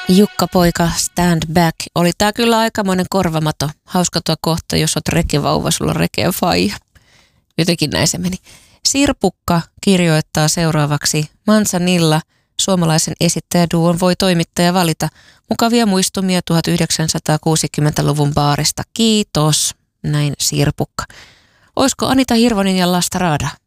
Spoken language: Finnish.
Jukka Poika, Stand Back. Oli tää kyllä aikamoinen korvamato. Hauska tuo kohta, jos oot rekevauva, sulla on rekeä faija. Jotenkin näin se meni. Sirpukka kirjoittaa seuraavaksi. Manzanilla, suomalaisen esittäjäduon, voi toimittaja valita. Mukavia muistumia 1960-luvun baarista. Kiitos. Näin Sirpukka. Oisko Anita Hirvonen ja Lasta Raada?